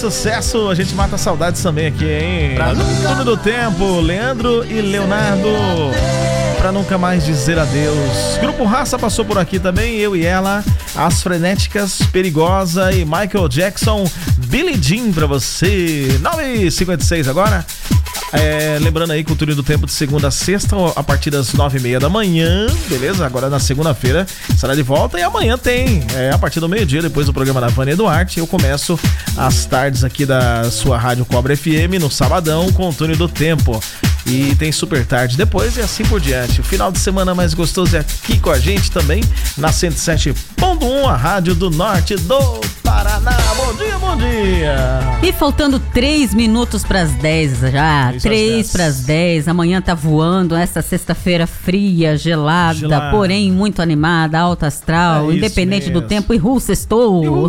sucesso, a gente mata saudades também aqui, hein? Tudo do tempo, Leandro e Leonardo, pra nunca mais dizer adeus. Grupo Raça passou por aqui também, eu e ela, As Frenéticas, Perigosa e Michael Jackson, Billie Jean pra você. 9h56 agora. Lembrando aí, Cultura do Tempo de segunda a sexta, a partir das 9h30 da manhã, beleza? Agora na segunda-feira estará de volta e amanhã tem, a partir do meio-dia, depois do programa da Vânia Duarte, eu começo as tardes aqui da sua Rádio Cobra FM, no sabadão, com o Túnel do Tempo. E tem Super Tarde depois e assim por diante. O final de semana mais gostoso é aqui com a gente também, na 107.1, a Rádio do Norte do Paraná. Bom dia, bom dia! E faltando 3 minutos para as 10 já, 3 para as 10, amanhã tá voando, essa sexta-feira fria, gelada, porém muito animada, alta astral, independente do tempo, e sextou.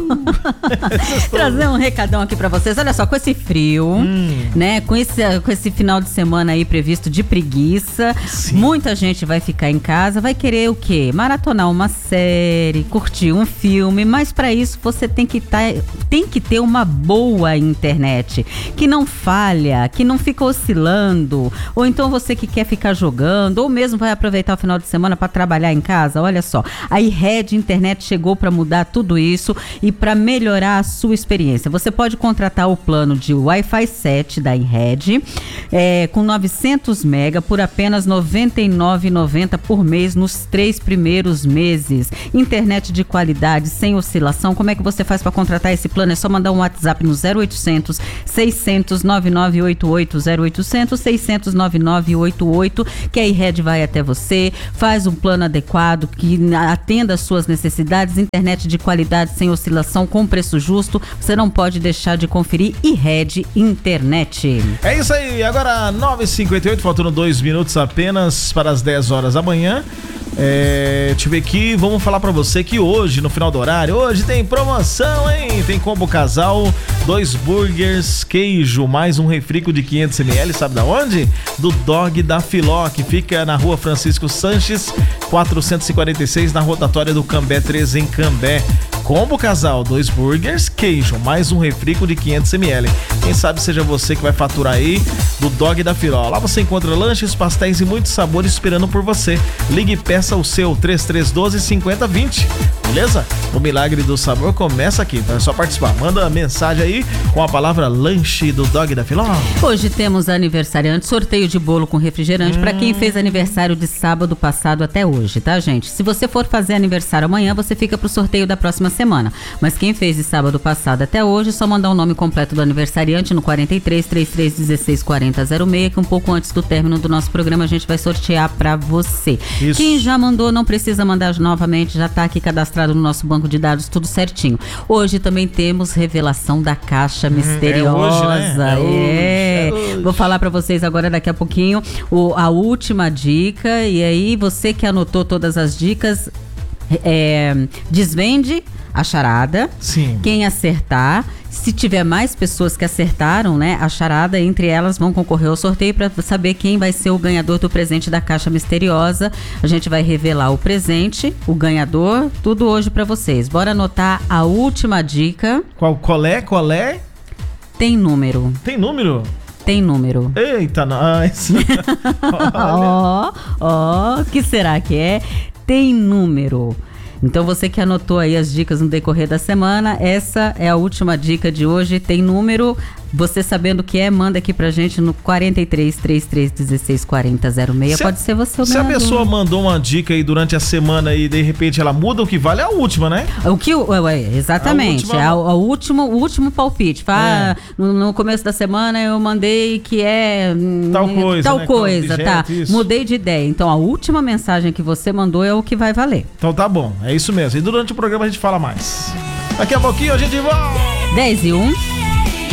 Trazer um recadão aqui para vocês, olha só, com esse frio, né, com esse final de semana aí previsto de preguiça, muita gente vai ficar em casa, vai querer o quê? Maratonar uma série, curtir um filme, mas para isso você tem que ter uma boa internet, que não falha, que não fica oscilando, ou então você que quer ficar jogando, ou mesmo vai aproveitar o final de semana para trabalhar em casa, olha só, a iRed Internet chegou para mudar tudo isso e para melhorar a sua experiência. Você pode contratar o plano de Wi-Fi 7 da iRed, com 900 mega por apenas R$ 99,90 por mês nos 3 primeiros meses. Internet de qualidade, sem oscilação. Como é que você faz para contratar esse plano? É só mandar um WhatsApp no 0800 600 9988, 0800 600 9988, que a iRed vai até você, faz um plano adequado que atenda às suas necessidades, internet de qualidade sem oscilação, com preço justo. Você não pode deixar de conferir iRed Internet. É isso aí, agora 9h58, faltando 2 minutos apenas para as 10 horas da manhã. Deixa eu ver aqui, vamos falar pra você que hoje, no final do horário, hoje tem promoção, hein? Tem combo casal, 2 burgers, queijo, mais um refrico de 500ml, sabe da onde? Do Dog da Filó, que fica na rua Francisco Sanches, 446, na rotatória do Cambé 13, em Cambé. Combo casal, 2 burgers, queijo, mais um refrico de 500ml. Quem sabe seja você que vai faturar aí do Dog da Filó. Lá você encontra lanches, pastéis e muitos sabores esperando por você. Ligue e peça o seu 3312-5020, beleza? O milagre do sabor começa aqui, então é só participar. Manda mensagem aí com a palavra lanche do Dog da Filó. Hoje temos aniversariante, sorteio de bolo com refrigerante para quem fez aniversário de sábado passado até hoje, tá, gente? Se você for fazer aniversário amanhã, você fica pro sorteio da próxima semana. Mas quem fez de sábado passado até hoje, só mandar o nome completo do aniversariante no 43 33 16 40 06, que um pouco antes do término do nosso programa a gente vai sortear pra você. Isso. Quem já mandou não precisa mandar novamente, já tá aqui cadastrado no nosso banco de dados, tudo certinho. Hoje também temos revelação da caixa misteriosa. Hoje. Vou falar pra vocês agora daqui a pouquinho a última dica, e aí você que anotou todas as dicas, desvende a charada. Sim. Quem acertar, se tiver mais pessoas que acertaram, né, a charada, entre elas vão concorrer ao sorteio para saber quem vai ser o ganhador do presente da caixa misteriosa. A gente vai revelar o presente, o ganhador, tudo hoje para vocês. Bora anotar a última dica. Qual é? Tem número. Tem número? Tem número. Eita, nós. Que será que é? Tem número. Então você que anotou aí as dicas no decorrer da semana, essa é a última dica de hoje, tem número. Você sabendo o que é, manda aqui pra gente no 43 33 16 40 06. Pode ser você o ganhador. Se a pessoa mandou uma dica aí durante a semana e de repente ela muda, o que vale é a última, né? Exatamente. O último palpite. No começo da semana eu mandei que é tal coisa, tá? Mudei de ideia. Então a última mensagem que você mandou é o que vai valer. Então tá bom, é isso mesmo. E durante o programa a gente fala mais. Daqui a pouquinho a gente volta. 10 e 1.